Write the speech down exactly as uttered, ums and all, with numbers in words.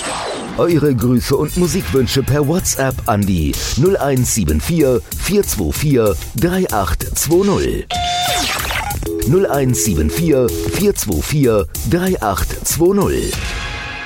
Eure Grüße und Musikwünsche per WhatsApp an die null eins sieben vier, vier zwei vier, drei acht zwei null. null eins sieben vier, vier zwei vier, drei acht zwei null.